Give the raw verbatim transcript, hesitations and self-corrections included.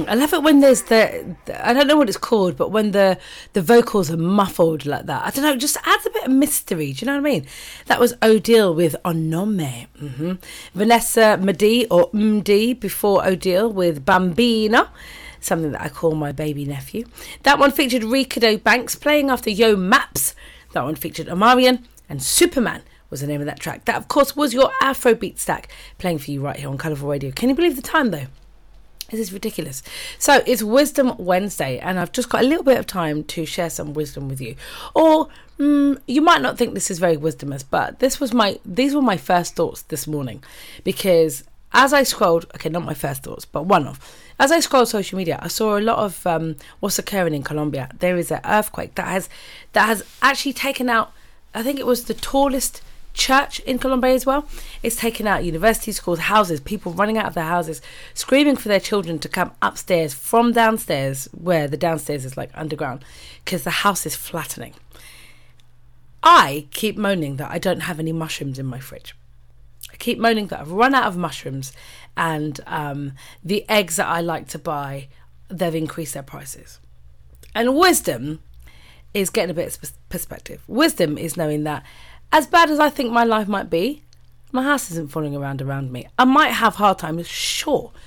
I love it when there's the, the, I don't know what it's called, but when the, the vocals are muffled like that. I don't know, it just adds a bit of mystery. Do you know what I mean? That was Odile with Onome. Mm-hmm. Vanessa Mdee, or Mdee, before Odile with Bambina, something that I call my baby nephew. That one featured Ricardo Banks playing after Yo Maps. That one featured Omarion, and Superman was the name of that track. That, of course, was your Afrobeat stack playing for you right here on Colourful Radio. Can you believe the time, though? This is ridiculous. So it's Wisdom Wednesday, and I've just got a little bit of time to share some wisdom with you. Or mm, you might not think this is very wisdomous, but this was my these were my first thoughts this morning, because as I scrolled, okay, not my first thoughts, but one of, as I scrolled social media, I saw a lot of um, what's occurring in Colombia. There is an earthquake that has that has actually taken out, I think it was the tallest church in Colombia as well. It's taken out university schools, houses, people running out of their houses, screaming for their children to come upstairs from downstairs, where the downstairs is like underground, because the house is flattening. I keep moaning that I don't have any mushrooms in my fridge. I keep moaning that I've run out of mushrooms, and um, the eggs that I like to buy, they've increased their prices. And wisdom is getting a bit of perspective. Wisdom is knowing that as bad as I think my life might be, my house isn't falling around around me. I might have hard times, sure,